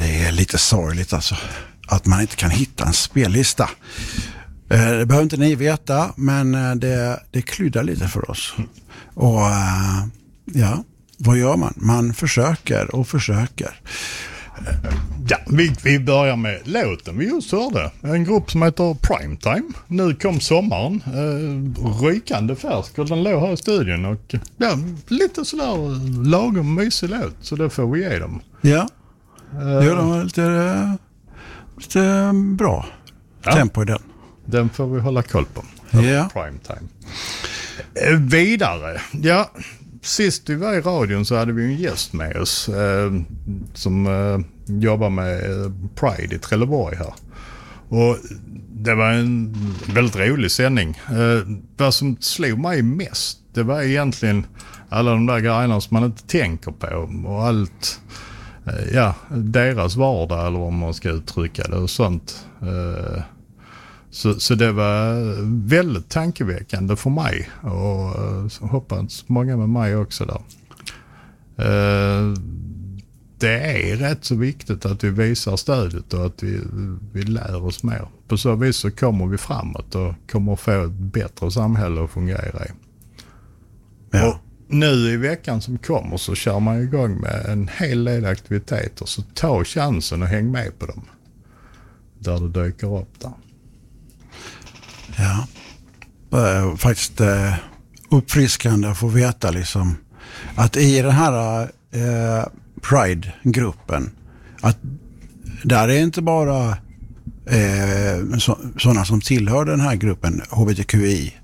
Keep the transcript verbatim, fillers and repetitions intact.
det är lite sorgligt alltså att man inte kan hitta en spellista. Det behöver inte ni veta, men det, det kryddar lite för oss. Och ja, vad gör man? Man försöker och försöker. Ja, vi, vi börjar med låten vi just hörde. En grupp som heter Primetime. Nu kom sommaren. Eh, rykande färsk och den låg här i studion. Och ja, lite sådär lagom mysig låt. Så det får vi ge dem. Ja, det gör de lite, lite bra ja. tempo i den. Den får vi hålla koll på. Ja. Primetime. Eh, vidare. Ja, sist vi var i radion så hade vi en gäst med oss eh, som eh, jobbar med eh, Pride i Trelleborg här. Och det var en väldigt rolig sändning. Eh, vad som slog mig mest, det var egentligen alla de där grejerna som man inte tänker på och allt, eh, ja, deras vardag eller vad man ska uttrycka det och sånt. Eh, Så, så det var väldigt tankeväckande för mig och uh, hoppas många med mig också där. Uh, det är rätt så viktigt att vi visar stödet och att vi, vi lär oss mer. På så vis så kommer vi framåt och kommer få ett bättre samhälle att fungera i. Ja. Och nu i veckan som kommer så kör man igång med en hel del aktiviteter, så ta chansen och häng med på dem där det dyker upp där. Ja, äh, faktiskt äh, uppfriskande att få veta liksom att i den här äh, Pride-gruppen att där är inte bara äh, så, sådana som tillhör den här gruppen H B T Q I